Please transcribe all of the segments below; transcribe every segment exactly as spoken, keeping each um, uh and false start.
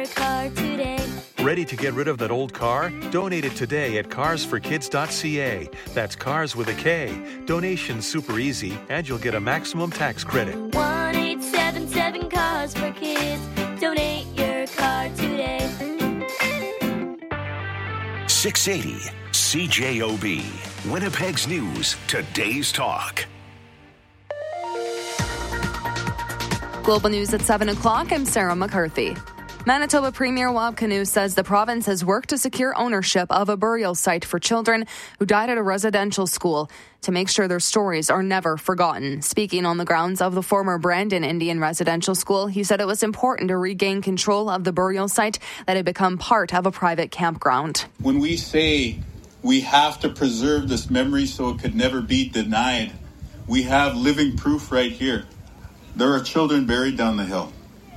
Car today. Ready to get rid of that old car? Donate it today at cars for kids dot c a. That's cars with a K. Donation's super easy, and you'll get a maximum tax credit. one eight seven seven Cars for Kids. Donate your car today. six eighty C J O B. Winnipeg's News. Today's Talk. Global News at seven o'clock. I'm Sarah McCarthy. Manitoba Premier Wab Kinew says the province has worked to secure ownership of a burial site for children who died at a residential school to make sure their stories are never forgotten. Speaking on the grounds of the former Brandon Indian Residential School, he said it was important to regain control of the burial site that had become part of a private campground. When we say we have to preserve this memory so it could never be denied, we have living proof right here. There are children buried down the hill.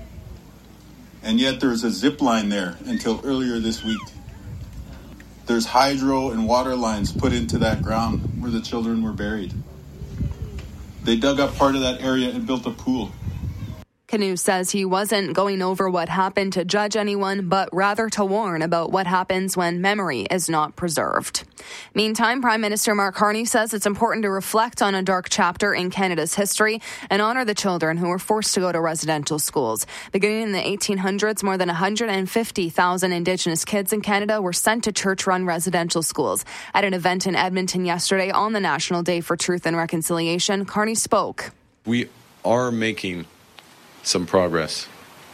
And yet there's a zip line there until earlier this week. There's hydro and water lines put into that ground where the children were buried. They dug up part of that area and built a pool. Kinew says he wasn't going over what happened to judge anyone, but rather to warn about what happens when memory is not preserved. Meantime, Prime Minister Mark Carney says it's important to reflect on a dark chapter in Canada's history and honour the children who were forced to go to residential schools. Beginning in the eighteen hundreds, more than one hundred fifty thousand Indigenous kids in Canada were sent to church-run residential schools. At an event in Edmonton yesterday on the National Day for Truth and Reconciliation, Carney spoke. We are making some progress,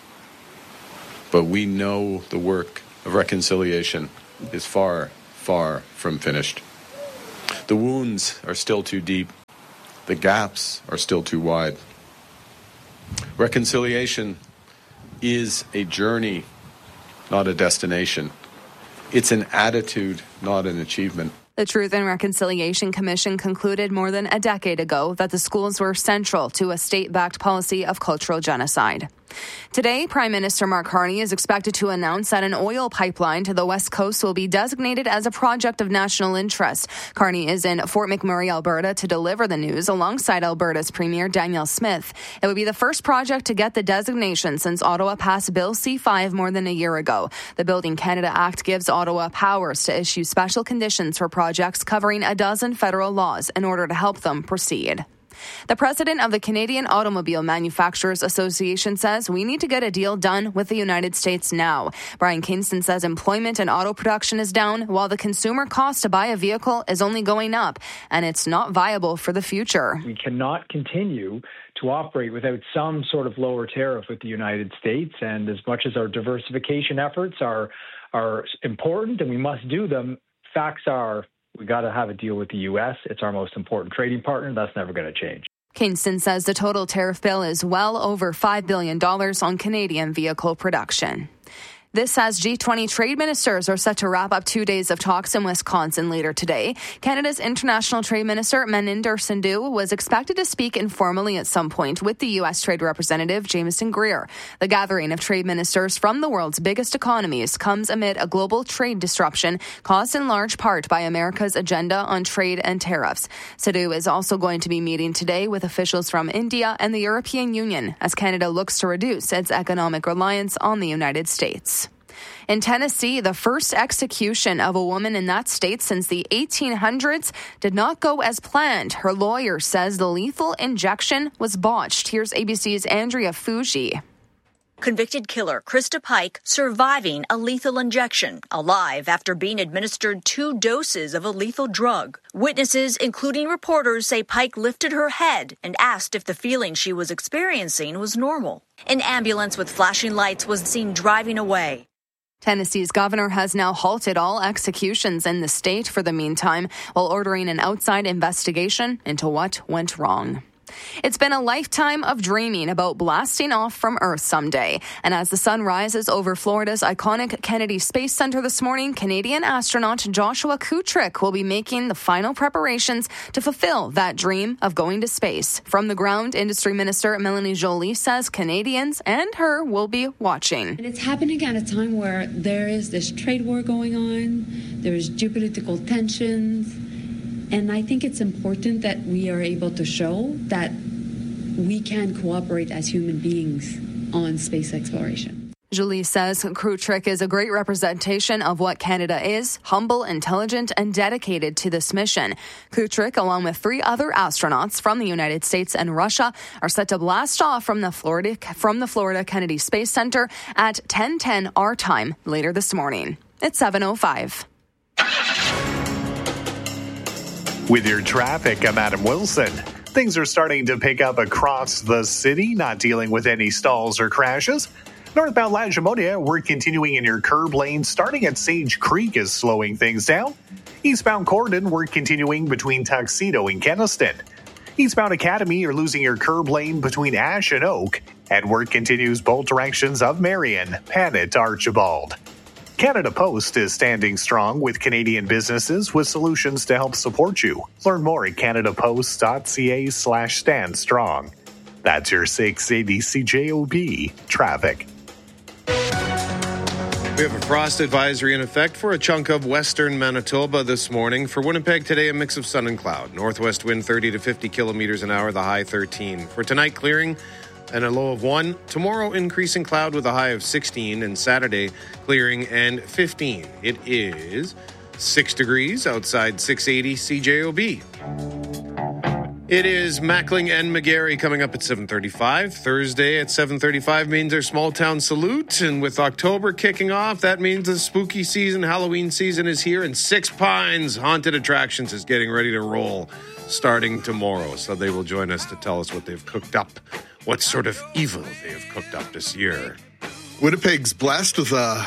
but we know the work of reconciliation is far, far from finished. The wounds are still too deep. The gaps are still too wide. Reconciliation is a journey, not a destination. It's an attitude, not an achievement. The Truth and Reconciliation Commission concluded more than a decade ago that the schools were central to a state-backed policy of cultural genocide. Today, Prime Minister Mark Carney is expected to announce that an oil pipeline to the West Coast will be designated as a project of national interest. Carney is in Fort McMurray, Alberta, to deliver the news alongside Alberta's Premier Danielle Smith. It would be the first project to get the designation since Ottawa passed Bill C five more than a year ago. The Building Canada Act gives Ottawa powers to issue special conditions for projects covering a dozen federal laws in order to help them proceed. The president of the Canadian Automobile Manufacturers Association says we need to get a deal done with the United States now. Brian Kingston says employment and auto production is down while the consumer cost to buy a vehicle is only going up, and it's not viable for the future. We cannot continue to operate without some sort of lower tariff with the United States, and as much as our diversification efforts are are important and we must do them, facts are we got to have a deal with the U S. It's our most important trading partner. That's never going to change. Kingston says the total tariff bill is well over five billion dollars on Canadian vehicle production. This as G twenty trade ministers are set to wrap up two days of talks in Wisconsin later today. Canada's international trade minister, Maninder Sandhu, was expected to speak informally at some point with the U S Trade Representative, Jameson Greer. The gathering of trade ministers from the world's biggest economies comes amid a global trade disruption caused in large part by America's agenda on trade and tariffs. Sandhu is also going to be meeting today with officials from India and the European Union as Canada looks to reduce its economic reliance on the United States. In Tennessee, the first execution of a woman in that state since the eighteen hundreds did not go as planned. Her lawyer says the lethal injection was botched. Here's A B C's Andrea Fuji. Convicted killer Krista Pike surviving a lethal injection, alive after being administered two doses of a lethal drug. Witnesses, including reporters, say Pike lifted her head and asked if the feeling she was experiencing was normal. An ambulance with flashing lights was seen driving away. Tennessee's governor has now halted all executions in the state for the meantime, while ordering an outside investigation into what went wrong. It's been a lifetime of dreaming about blasting off from Earth someday. And as the sun rises over Florida's iconic Kennedy Space Center this morning, Canadian astronaut Joshua Kutrick will be making the final preparations to fulfill that dream of going to space. From the ground, Industry Minister Melanie Joly says Canadians and her will be watching. And it's happening at a time where there is this trade war going on, there is geopolitical tensions. And I think it's important that we are able to show that we can cooperate as human beings on space exploration. Julie says Krutrick is a great representation of what Canada is, humble, intelligent, and dedicated to this mission. Krutrick, along with three other astronauts from the United States and Russia, are set to blast off from the Florida from the Florida Kennedy Space Center at ten ten our time later this morning. It's seven oh five. With your traffic, I'm Adam Wilson. Things are starting to pick up across the city, not dealing with any stalls or crashes. Northbound Lagimonia, we're continuing in your curb lane, starting at Sage Creek is slowing things down. Eastbound Corridon, we're continuing between Tuxedo and Kenniston. Eastbound Academy, you're losing your curb lane between Ash and Oak, and work continues both directions of Marion, Panet to Archibald. Canada Post is standing strong with Canadian businesses with solutions to help support you. Learn more at canadapost.ca slash stand strong. That's your six eighty C J O B traffic. We have a frost advisory in effect for a chunk of western Manitoba this morning. For Winnipeg today, a mix of sun and cloud. Northwest wind thirty to fifty kilometers an hour, the high thirteen. For tonight, clearing and a low of one. Tomorrow, increasing cloud with a high of sixteen. And Saturday, clearing and fifteen. It is six degrees outside six eighty C J O B. It is Mackling and McGarry coming up at seven thirty-five. Thursday at seven thirty-five means their small town salute. And with October kicking off, that means the spooky season, Halloween season is here. And Six Pines Haunted Attractions is getting ready to roll starting tomorrow. So they will join us to tell us what they've cooked up, what sort of evil they have cooked up this year. Winnipeg's blessed with a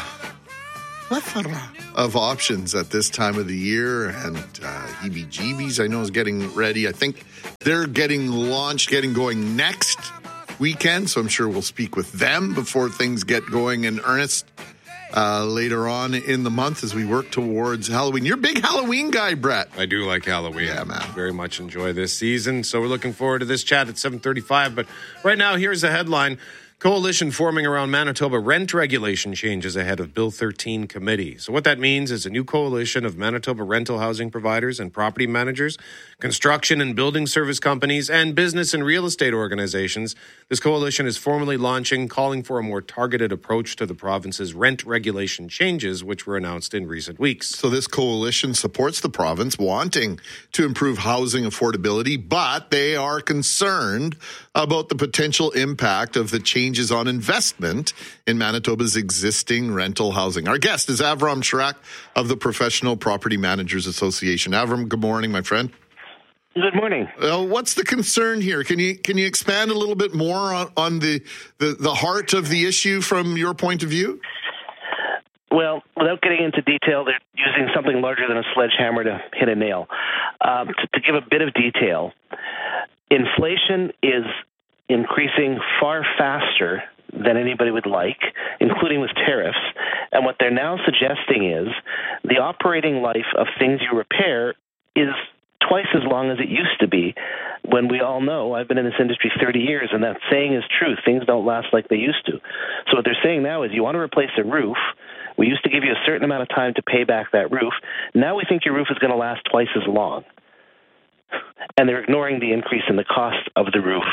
plethora of options at this time of the year, and uh, heebie-jeebies I know is getting ready. I think they're getting launched, getting going next weekend, so I'm sure we'll speak with them before things get going in earnest uh, later on in the month as we work towards Halloween. You're a big Halloween guy, Brett. I do like Halloween. Yeah, man. Very much enjoy this season, so we're looking forward to this chat at seven thirty-five. But right now, here's a headline. Coalition forming around Manitoba rent regulation changes ahead of Bill thirteen committee. So what that means is a new coalition of Manitoba rental housing providers and property managers, construction and building service companies, and business and real estate organizations. This coalition is formally launching, calling for a more targeted approach to the province's rent regulation changes, which were announced in recent weeks. So this coalition supports the province wanting to improve housing affordability, but they are concerned about the potential impact of the changes on investment in Manitoba's existing rental housing. Our guest is Avram Shrak of the Professional Property Managers Association. Avram, good morning, my friend. Good morning. Uh, what's the concern here? Can you can you expand a little bit more on, on the, the, the heart of the issue from your point of view? Well, without getting into detail, they're using something larger than a sledgehammer to hit a nail. Um, to, to give a bit of detail, inflation is increasing far faster than anybody would like, including with tariffs. And what they're now suggesting is the operating life of things you repair is twice as long as it used to be, when we all know, I've been in this industry thirty years, and that saying is true. Things don't last like they used to. So what they're saying now is you want to replace a roof. We used to give you a certain amount of time to pay back that roof. Now we think your roof is going to last twice as long. And they're ignoring the increase in the cost of the roof.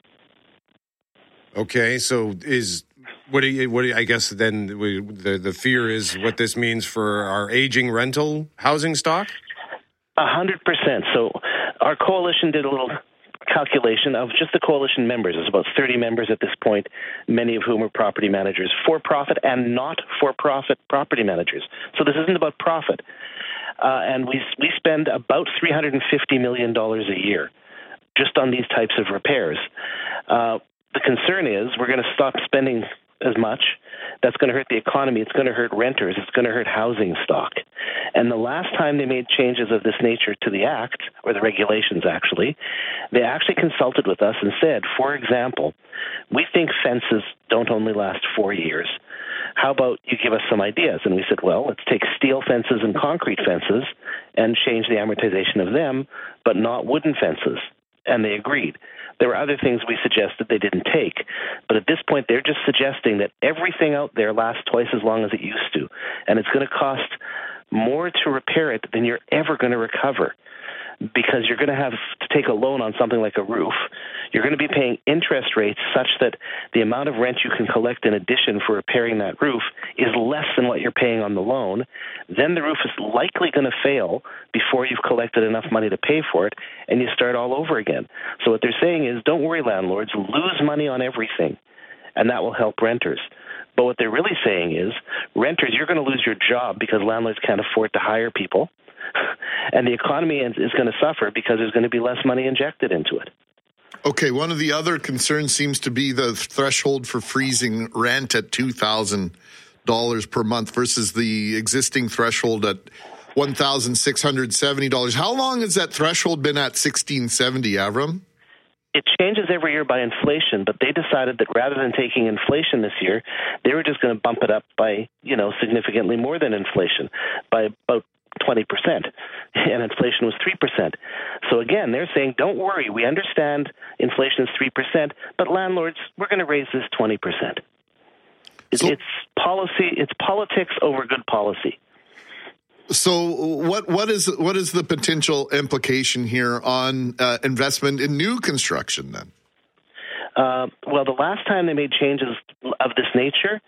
Okay, so is what do you, what do you, I guess then we, the the fear is what this means for our aging rental housing stock? A hundred percent. So our coalition did a little calculation of just the coalition members. There's about thirty members at this point, many of whom are property managers, for-profit and not for-profit property managers. So this isn't about profit. Uh, and we we spend about three hundred fifty million dollars a year just on these types of repairs. Uh, the concern is we're going to stop spending as much. That's going to hurt the economy. It's going to hurt renters. It's going to hurt housing stock. And the last time they made changes of this nature to the Act, or the regulations actually, they actually consulted with us and said, for example, we think fences don't only last four years. How about you give us some ideas? And we said, well, let's take steel fences and concrete fences and change the amortization of them, but not wooden fences. And they agreed. There were other things we suggested they didn't take. But at this point, they're just suggesting that everything out there lasts twice as long as it used to. And it's going to cost more to repair it than you're ever going to recover, because you're going to have to take a loan on something like a roof. you're going to be paying interest rates such that the amount of rent you can collect in addition for repairing that roof is less than what you're paying on the loan. Then the roof is likely going to fail before you've collected enough money to pay for it, and you start all over again. So what they're saying is, don't worry, landlords, lose money on everything, and that will help renters. But what they're really saying is, renters, you're going to lose your job because landlords can't afford to hire people, and the economy is going to suffer because there's going to be less money injected into it. Okay, one of the other concerns seems to be the threshold for freezing rent at two thousand dollars per month versus the existing threshold at one thousand six hundred seventy dollars. How long has that threshold been at sixteen seventy, Avram? It changes every year by inflation, but they decided that rather than taking inflation this year, they were just going to bump it up by, you know, significantly more than inflation, by about twenty percent, and inflation was three percent. So again, they're saying, don't worry, we understand inflation is three percent, but landlords, we're going to raise this twenty percent. So, it's policy, it's politics over good policy. So what what is what is the potential implication here on uh, investment in new construction then? Uh, well, the last time they made changes of this nature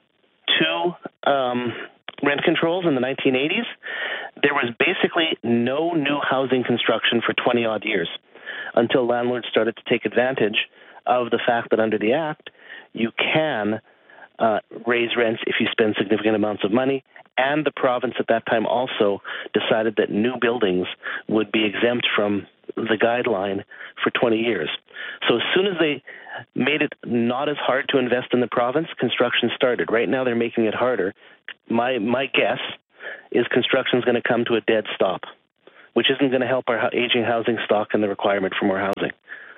to um, rent controls in the nineteen eighties, there was basically no new housing construction for twenty-odd years until landlords started to take advantage of the fact that under the Act, you can uh, raise rents if you spend significant amounts of money. And the province at that time also decided that new buildings would be exempt from the guideline for twenty years. So as soon as they made it not as hard to invest in the province, construction started. Right now they're making it harder. My my guess is construction is going to come to a dead stop, which isn't going to help our aging housing stock and the requirement for more housing.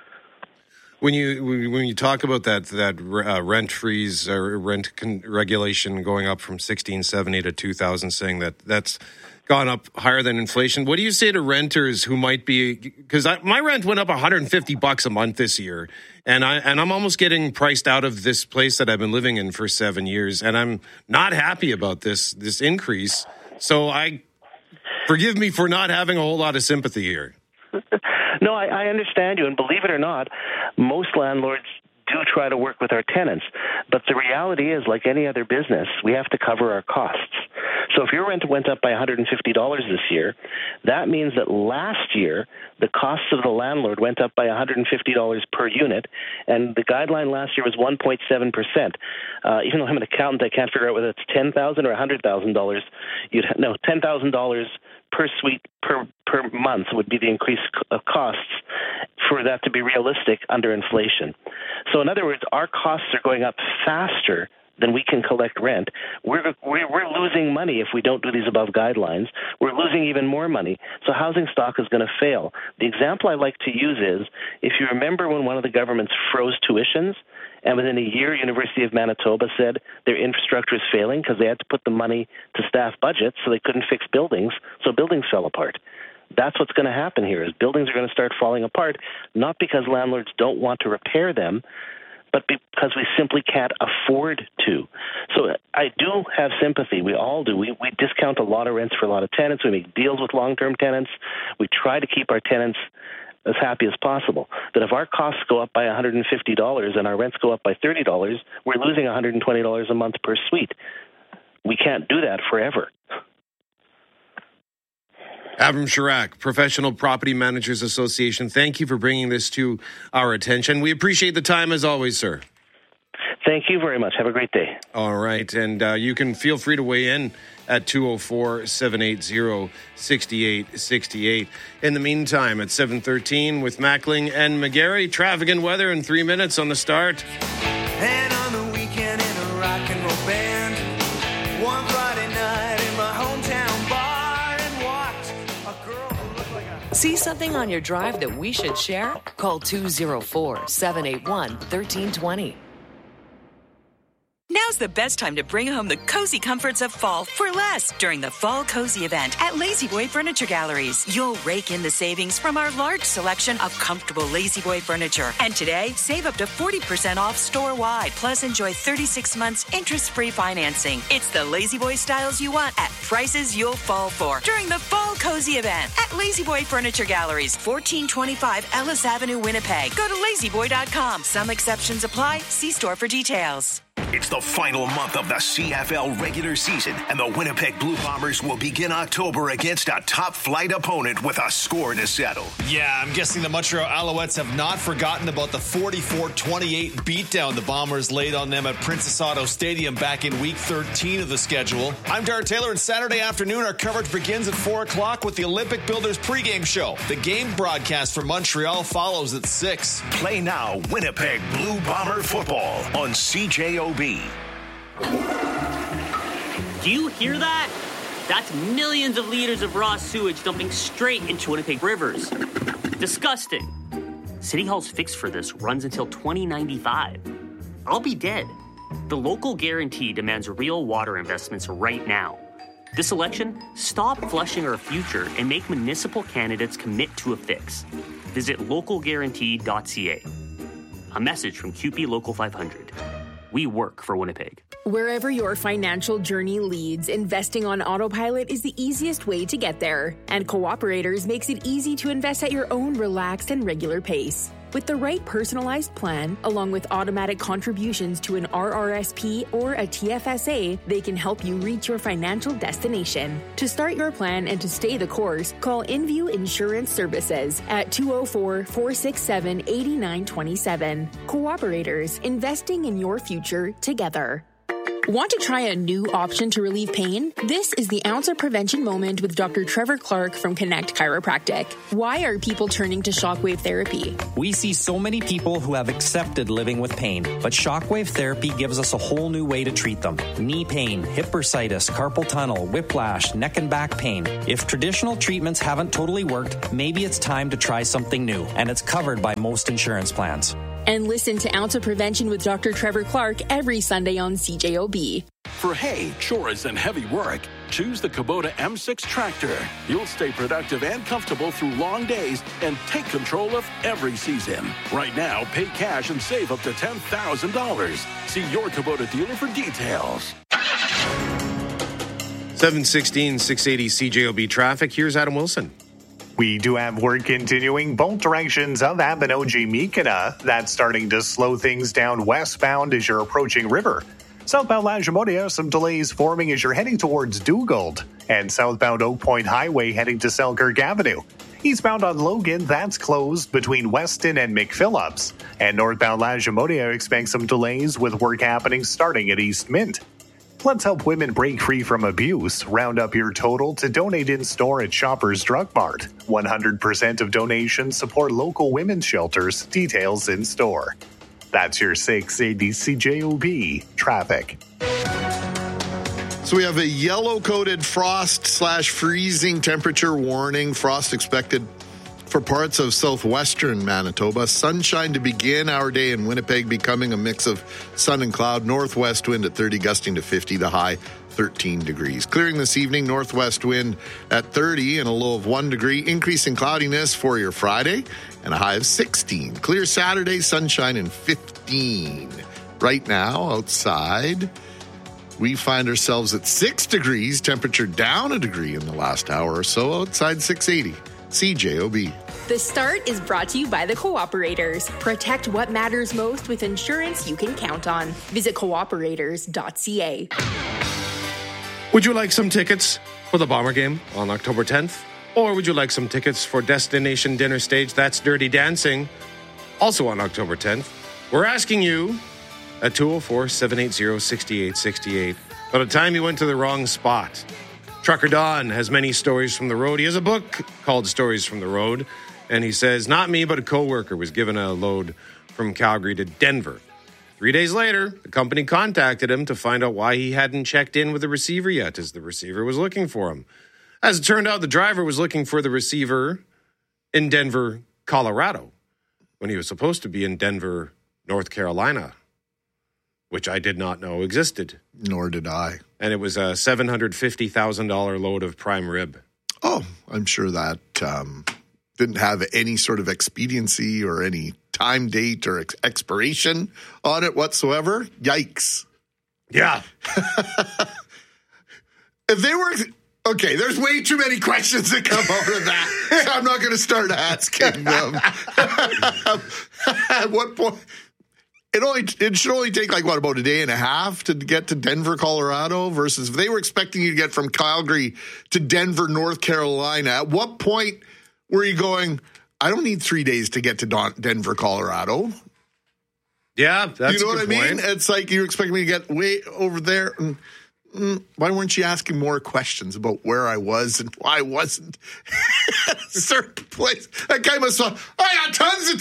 When you when you talk about that that uh, rent freeze or rent con- regulation going up from sixteen seventy to two thousand, saying that that's gone up higher than inflation, what do you say to renters who might be, because my rent went up one hundred fifty bucks a month this year, and I and I'm almost getting priced out of this place that I've been living in for seven years, and I'm not happy about this this increase. So I forgive me for not having a whole lot of sympathy here. No, I, I understand you, and believe it or not, most landlords do try to work with our tenants. But the reality is, like any other business, we have to cover our costs. So if your rent went up by one hundred fifty dollars this year, that means that last year the costs of the landlord went up by one hundred fifty dollars per unit, and the guideline last year was one point seven percent. Uh, even though I'm an accountant, I can't figure out whether it's ten thousand dollars or one hundred thousand dollars. You'd ha- no, ten thousand dollars per suite per per month would be the increased of costs for that to be realistic under inflation. So in other words, our costs are going up faster than we can collect rent. We're, we're we're losing money if we don't do these above guidelines. We're losing even more money. So housing stock is going to fail. The example I like to use is, if you remember when one of the governments froze tuitions, and within a year, University of Manitoba said their infrastructure is failing because they had to put the money to staff budgets, so they couldn't fix buildings, so buildings fell apart. That's what's going to happen here, is buildings are going to start falling apart, not because landlords don't want to repair them, but because we simply can't afford to. So I do have sympathy. We all do. We, we discount a lot of rents for a lot of tenants. We make deals with long-term tenants. We try to keep our tenants as happy as possible. But if our costs go up by one hundred fifty dollars and our rents go up by thirty dollars, we're losing one hundred twenty dollars a month per suite. We can't do that forever. Avram Sharak, Professional Property Managers Association, thank you for bringing this to our attention. We appreciate the time as always, sir. Thank you very much. Have a great day. All right. And uh, you can feel free to weigh in at two oh four, seven eight zero, six eight six eight. In the meantime, at seven thirteen with Mackling and McGarry, traffic and weather in three minutes on the start. And on the weekend in a rock and roll band, one Friday night in my hometown bar, and walked a girl who looked like a... See something on your drive that we should share? Call two oh four, seven eight one, one three two oh. Now Now's the best time to bring home the cozy comforts of fall for less during the Fall Cozy event at La-Z-Boy Furniture Galleries. You'll rake in the savings from our large selection of comfortable La-Z-Boy furniture. And today, save up to forty percent off store-wide. Plus, enjoy thirty-six months interest-free financing. It's the La-Z-Boy styles you want at prices you'll fall for during the Fall Cozy event at La-Z-Boy Furniture Galleries, fourteen twenty-five Ellis Avenue, Winnipeg. Go to lazy boy dot com. Some exceptions apply. See store for details. It's the final month of the C F L regular season, and the Winnipeg Blue Bombers will begin October against a top-flight opponent with a score to settle. Yeah, I'm guessing the Montreal Alouettes have not forgotten about the forty-four twenty-eight beatdown the Bombers laid on them at Princess Auto Stadium back in week thirteen of the schedule. I'm Darrell Taylor, and Saturday afternoon our coverage begins at four o'clock with the Olympic Builders pregame show. The game broadcast for Montreal follows at six. Play now Winnipeg Blue Bomber football on C J O B. Do you hear that? That's millions of liters of raw sewage dumping straight into Winnipeg rivers. Disgusting. City Hall's fix for this runs until twenty ninety-five. I'll be dead. The local guarantee demands real water investments right now. This election, stop flushing our future and make municipal candidates commit to a fix. Visit local guarantee dot c a. A message from Q P Local five hundred. We work for Winnipeg. Wherever your financial journey leads, investing on autopilot is the easiest way to get there. And Cooperators makes it easy to invest at your own relaxed and regular pace. With the right personalized plan, along with automatic contributions to an R R S P or a T F S A, they can help you reach your financial destination. To start your plan and to stay the course, call InView Insurance Services at two oh four, four six seven, eight nine two seven. Cooperators, investing in your future together. Want to try a new option to relieve pain? This is the Ounce of Prevention Moment with Doctor Trevor Clark from Connect Chiropractic. Why are people turning to shockwave therapy? We see so many people who have accepted living with pain, but shockwave therapy gives us a whole new way to treat them. Knee pain, hip bursitis, carpal tunnel, whiplash, neck and back pain. If traditional treatments haven't totally worked, maybe it's time to try something new, and it's covered by most insurance plans. And listen to Ounce of Prevention with Doctor Trevor Clark every Sunday on C J O B. For hay, chores, and heavy work, choose the Kubota M six tractor. You'll stay productive and comfortable through long days and take control of every season. Right now, pay cash and save up to ten thousand dollars. See your Kubota dealer for details. seven sixteen, six eighty C J O B traffic. Here's Adam Wilson. We do have work continuing both directions of Abinogi-Mikina. That's starting to slow things down westbound as you're approaching River. Southbound Lagimodia, some delays forming as you're heading towards Dugald. And southbound Oak Point Highway heading to Selkirk Avenue. Eastbound on Logan, that's closed between Weston and McPhillips. And northbound Lagimodia expects some delays with work happening starting at East Mint. Let's help women break free from abuse. Round up your total to donate in store at Shoppers Drug Mart. one hundred percent of donations support local women's shelters. Details in store. That's your six eighty C J O B traffic. So we have a yellow-coated frost slash freezing temperature warning. Frost expected for parts of southwestern Manitoba. Sunshine to begin our day in Winnipeg, becoming a mix of sun and cloud. Northwest wind at thirty, gusting to fifty, the high thirteen degrees. Clearing this evening, northwest wind at thirty and a low of one degree. Increase in cloudiness for your Friday and a high of sixteen. Clear Saturday, sunshine and fifteen. Right now, outside, we find ourselves at six degrees, temperature down a degree in the last hour or so. Outside six eighty. C J O B. The Start is brought to you by the Cooperators. Protect what matters most with insurance you can count on. Visit cooperators dot c a. Would you like some tickets for the Bomber game on October tenth? Or would you like some tickets for Destination Dinner Stage That's Dirty Dancing, also on October tenth? We're asking you at two oh four, seven eight zero, six eight six eight. By the time you went to the wrong spot. Trucker Don has many stories from the road. He has a book called Stories from the Road, and he says, not me, but a coworker was given a load from Calgary to Denver. Three days later, the company contacted him to find out why he hadn't checked in with the receiver yet, as the receiver was looking for him. As it turned out, the driver was looking for the receiver in Denver, Colorado, when he was supposed to be in Denver, North Carolina. which I did not know existed. Nor did I. And it was a seven hundred fifty thousand dollars load of prime rib. Oh, I'm sure that um, didn't have any sort of expediency or any time date or ex- expiration on it whatsoever. Yikes. Yeah. If they were... Okay, there's way too many questions that come out of that. So I'm not going to start asking them. At what point... It only it should only take like what about a day and a half to get to Denver, Colorado versus if they were expecting you to get from Calgary to Denver, North Carolina. At what point were you going, I don't need three days to get to Don- Denver, Colorado? Yeah, that's you know a what good I mean? point. It's like you're expecting me to get way over there. And, mm, why weren't you asking more questions about where I was and why I wasn't at a certain place? That guy must have thought, I got tons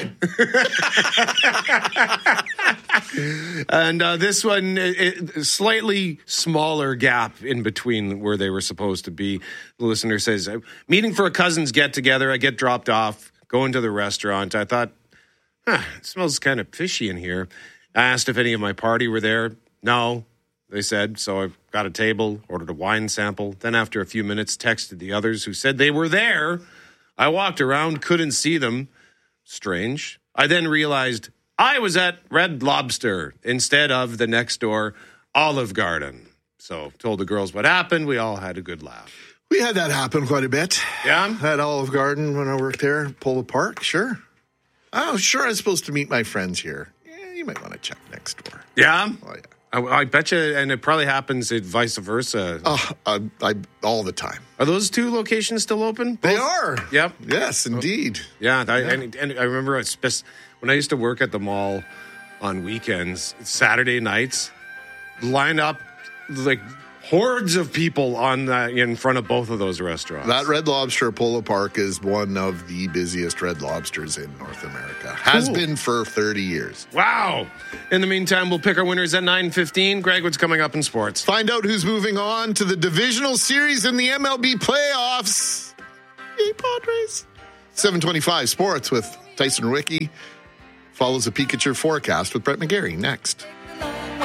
of time. And uh, this one, it, it, slightly smaller gap in between where they were supposed to be. The listener says, meeting for a cousin's get-together, I get dropped off, go into the restaurant. I thought, huh, it smells kind of fishy in here. I asked if any of my party were there. No, they said. So I got a table, ordered a wine sample. Then after a few minutes, texted the others who said they were there. I walked around, couldn't see them. Strange. I then realized I was at Red Lobster instead of the next door Olive Garden. So told the girls what happened. We all had a good laugh. We had that happen quite a bit. Yeah? At Olive Garden when I worked there, Polo Park, sure. Oh, sure, I was supposed to meet my friends here. Yeah, you might want to check next door. Yeah? Oh, yeah. I, I bet you, and it probably happens at vice versa. Oh, I, I, all the time. Are those two locations still open? Both? They are. Yep. Yes, indeed. Yeah, I, Yeah. And, and I remember a spec- when I used to work at the mall on weekends, Saturday nights, lined up like hordes of people on the, in front of both of those restaurants. That Red Lobster at Polo Park is one of the busiest Red Lobsters in North America. Has Cool. been for thirty years. Wow. In the meantime, we'll pick our winners at nine fifteen. Greg, what's coming up in sports? Find out who's moving on to the divisional series in the M L B playoffs. Yay, Padres. seven twenty-five Sports with Tyson Rickie follows a peek at your forecast with Brett McGarry next.